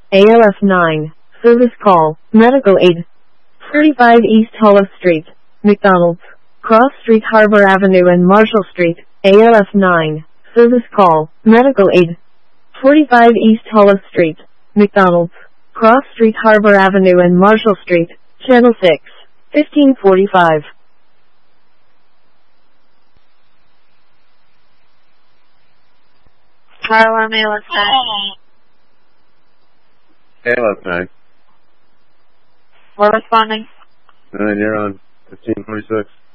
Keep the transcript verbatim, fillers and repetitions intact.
A L F nine. Service call. Medical aid. thirty-five East Hollow Street, McDonald's. Cross Street, Harbor Avenue and Marshall Street. A L F nine. Service call. Medical aid. forty-five East Hollow Street, McDonald's. Cross Street, Harbor Avenue and Marshall Street. Channel six. fifteen forty-five. Alarm A L F nine. A L F nine. We're responding. And you're on fifteen forty-six.